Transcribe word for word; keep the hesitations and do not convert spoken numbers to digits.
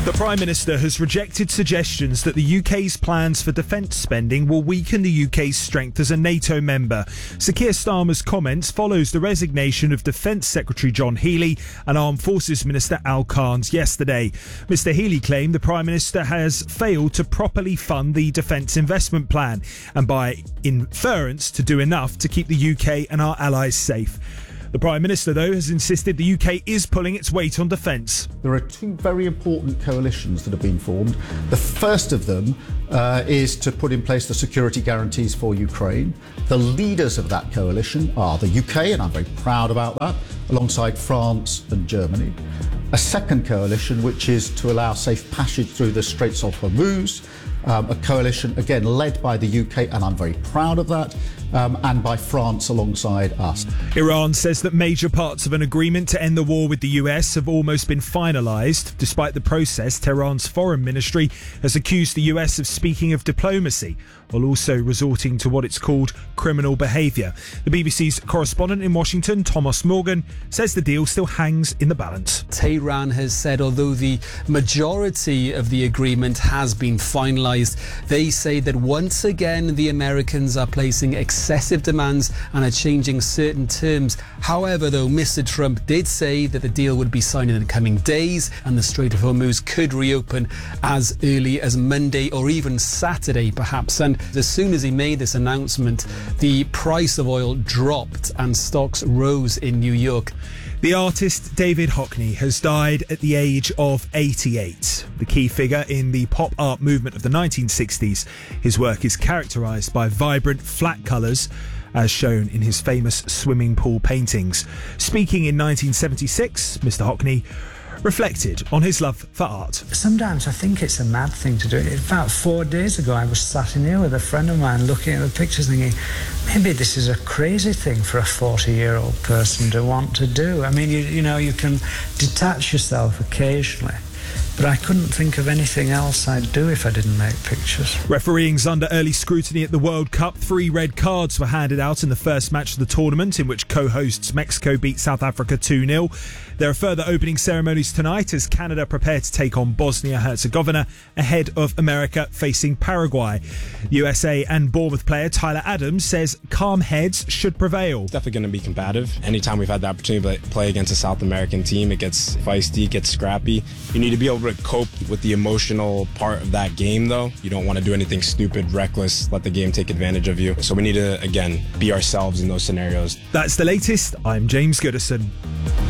The Prime Minister has rejected suggestions that the U K's plans for defence spending will weaken the U K's strength as a NATO member. Sir Keir Starmer's comments follows the resignation of Defence Secretary John Healey and Armed Forces Minister Al Carnes yesterday. Mr Healey claimed the Prime Minister has failed to properly fund the Defence Investment Plan and by inference to do enough to keep the U K and our allies safe. The Prime Minister, though, has insisted the U K is pulling its weight on defence. There are two very important coalitions that have been formed. The first of them uh, is to put in place the security guarantees for Ukraine. The leaders of that coalition are the U K, and I'm very proud about that, alongside France and Germany. A second coalition, which is to allow safe passage through the Straits of Hormuz, um, a coalition, again, led by the U K, and I'm very proud of that, Um, and by France alongside us. Iran says that major parts of an agreement to end the war with the U S have almost been finalised. Despite the process, Tehran's foreign ministry has accused the U S of speaking of diplomacy, while also resorting to what it's called criminal behaviour. The B B C's correspondent in Washington, Thomas Morgan, says the deal still hangs in the balance. Tehran has said although the majority of the agreement has been finalised, they say that once again the Americans are placing excessive demands and are changing certain terms. However, though, Mister Trump did say that the deal would be signed in the coming days and the Strait of Hormuz could reopen as early as Monday or even Saturday perhaps. And as soon as he made this announcement, the price of oil dropped and stocks rose in New York. The artist David Hockney has died at the age of eighty-eight. The key figure in the pop art movement of the nineteen sixties, his work is characterised by vibrant, flat colours, as shown in his famous swimming pool paintings. Speaking in nineteen seventy-six, Mister Hockney reflected on his love for art. Sometimes I think it's a mad thing to do. In fact, four days ago I was sat in here with a friend of mine looking at the pictures thinking, maybe this is a crazy thing for a forty-year-old person to want to do. I mean, you, you know, you can detach yourself occasionally, but I couldn't think of anything else I'd do if I didn't make pictures. Refereeing's under early scrutiny at the World Cup. Three red cards were handed out in the first match of the tournament, in which co-hosts Mexico beat South Africa two nil. There are further opening ceremonies tonight as Canada prepare to take on Bosnia-Herzegovina ahead of America facing Paraguay. U S A and Bournemouth player Tyler Adams says calm heads should prevail. It's definitely going to be combative. Anytime we've had the opportunity to play against a South American team, it gets feisty, it gets scrappy. You need to be able to cope with the emotional part of that game, though. You don't want to do anything stupid, reckless, let the game take advantage of you. So we need to, again, be ourselves in those scenarios. That's the latest. I'm James Goodison.